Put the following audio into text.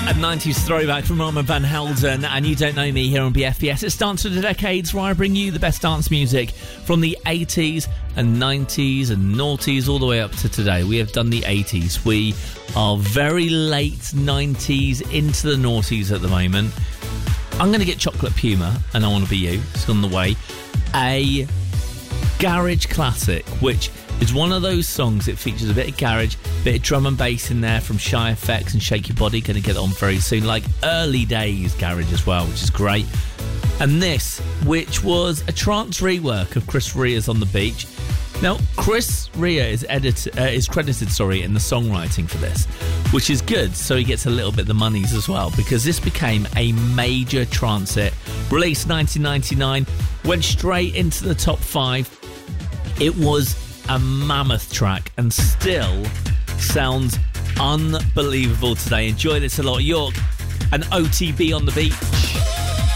A 90s throwback from Armand Van Helden and You Don't Know Me here on BFBS. It's Dance for the Decades, where I bring you the best dance music from the 80s and 90s and noughties all the way up to today. We have done the 80s. We are very late 90s into the noughties at the moment. I'm going to get Chocolate Puma and I Want to Be You. It's on the way. A garage classic, which is one of those songs. It features a bit of garage, bit of drum and bass in there from Shy FX and Shake Your Body. Going to get on very soon, like early days garage as well, which is great. And this, which was a trance rework of Chris Rea's On the Beach. Now, Chris Rea is credited in the songwriting for this, which is good, so he gets a little bit of the monies as well, because this became a major trance hit. Released 1999, went straight into the top 5. It was a mammoth track and still sounds unbelievable today. Enjoy this a lot. York and OTB On the Beach.